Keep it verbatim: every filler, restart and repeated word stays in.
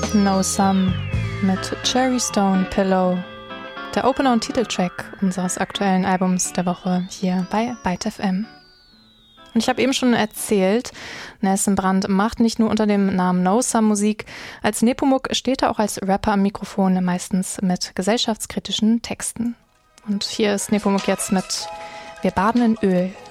No Some mit Cherry Stone Pillow, der Opener und Titeltrack unseres aktuellen Albums der Woche hier bei Byte F M. Und ich habe eben schon erzählt, Nelson Brand macht nicht nur unter dem Namen No Some Musik. Als Nepomuk steht er auch als Rapper am Mikrofon, meistens mit gesellschaftskritischen Texten. Und hier ist Nepomuk jetzt mit Wir baden in Öl.